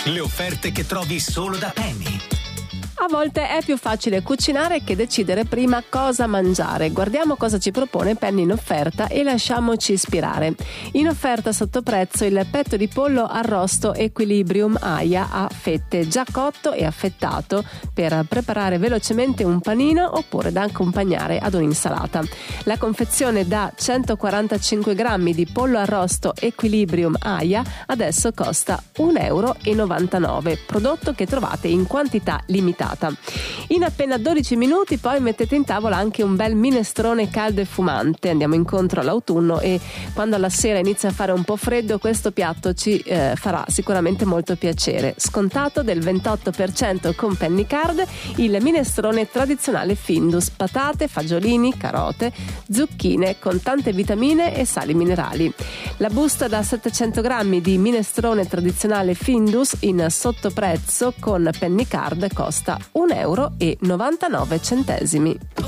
Le offerte che trovi solo da Penny. A volte è più facile cucinare che decidere prima cosa mangiare. Guardiamo cosa ci propone Penny in offerta e lasciamoci ispirare. In offerta sotto prezzo il petto di pollo arrosto Equilibrium Aia a fette, già cotto e affettato per preparare velocemente un panino oppure da accompagnare ad un'insalata. La confezione da 145 grammi di pollo arrosto Equilibrium Aia adesso costa €1,99, prodotto che trovate in quantità limitata. In appena 12 minuti poi mettete in tavola anche un bel minestrone caldo e fumante. Andiamo incontro all'autunno e quando alla sera inizia a fare un po' freddo questo piatto ci farà sicuramente molto piacere. Scontato del 28% con Penny Card il minestrone tradizionale Findus, patate, fagiolini, carote, zucchine con tante vitamine e sali minerali. La busta da 700 grammi di minestrone tradizionale Findus in sottoprezzo con Penny Card costa €1,99.